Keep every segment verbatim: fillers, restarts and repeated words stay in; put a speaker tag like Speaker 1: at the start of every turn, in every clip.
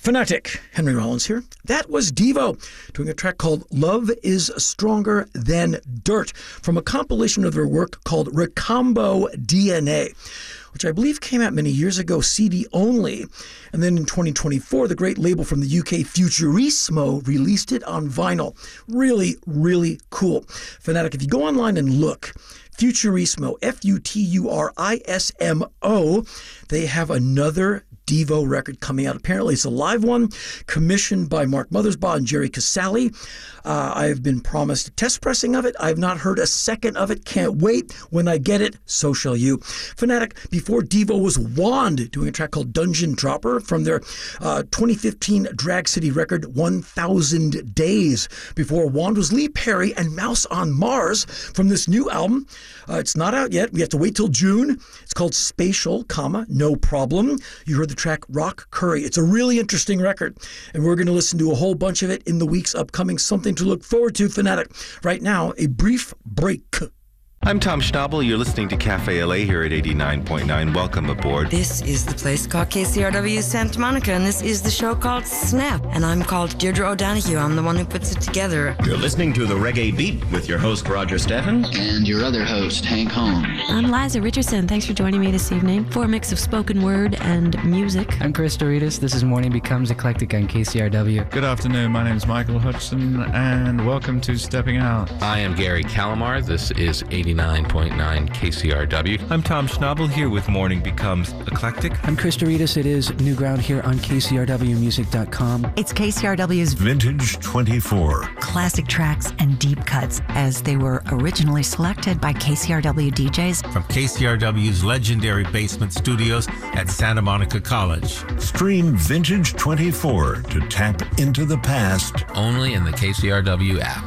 Speaker 1: Fanatic, Henry Rollins here. That was Devo doing a track called Love is Stronger Than Dirt from a compilation of their work called Recombo D N A, which I believe came out many years ago, C D only. And then in twenty twenty-four, the great label from the U K, Futurismo, released it on vinyl. Really, really cool. Fanatic, if you go online and look, Futurismo, F U T U R I S M O, they have another Devo record coming out. Apparently it's a live one, commissioned by Mark Mothersbaugh and Jerry Casale. Uh, I've been promised a test pressing of it. I've not heard a second of it. Can't wait. When I get it, so shall you. Fanatic, before Devo was Wand, doing a track called Dungeon Dropper from their uh, twenty fifteen Drag City record, one thousand Days. Before Wand was Lee Perry and Mouse on Mars from this new album. Uh, it's not out yet. We have to wait till June. It's called Spatial, comma, No Problem. You heard the track Rock Curry. It's a really interesting record, and we're going to listen to a whole bunch of it in the weeks upcoming. Something to look forward to, Fanatic. Right now, a brief break.
Speaker 2: I'm Tom Schnabel. You're listening to Cafe L A here at eighty-nine point nine. Welcome aboard.
Speaker 3: This is the place called K C R W Santa Monica, and this is the show called Snap. And I'm called Deirdre O'Donoghue. I'm the one who puts it together.
Speaker 4: You're listening to The Reggae Beat with your host, Roger Steffen.
Speaker 5: And your other host, Hank Holmes.
Speaker 6: I'm Liza Richardson. Thanks for joining me this evening for a mix of spoken word and music.
Speaker 7: I'm Chris Doritas. This is Morning Becomes Eclectic on K C R W.
Speaker 8: Good afternoon. My name is Michael Hudson, and welcome to Stepping Out.
Speaker 9: I am Gary Calamar. This is eighty-nine point nine K C R W.
Speaker 2: I'm Tom Schnabel here with Morning Becomes Eclectic.
Speaker 7: I'm Chris Doritas. It is New Ground here on K C R W music dot com.
Speaker 10: It's K C R W's
Speaker 11: Vintage twenty-four.
Speaker 10: Classic tracks and deep cuts as they were originally selected by K C R W D Js.
Speaker 12: From K C R W's legendary basement studios at Santa Monica College.
Speaker 11: Stream Vintage twenty-four to tap into the past.
Speaker 9: Only in the K C R W app.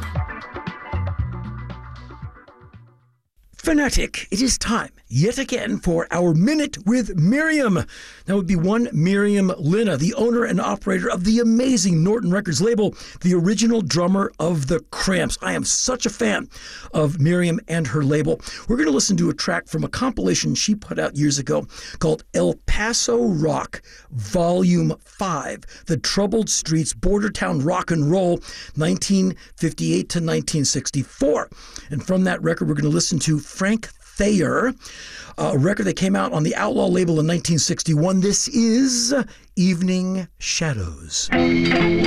Speaker 1: Fanatic, it is time yet again for our Minute with Miriam. That would be one Miriam Lina, the owner and operator of the amazing Norton Records label, the original drummer of the Cramps. I am such a fan of Miriam and her label. We're going to listen to a track from a compilation she put out years ago called El Paso Rock, Volume five, The Troubled Streets, Border Town Rock and Roll, nineteen fifty-eight to nineteen sixty-four. And from that record, we're going to listen to Frank Thayer, a record that came out on the Outlaw label in nineteen sixty-one. This is Evening Shadows.
Speaker 13: Thank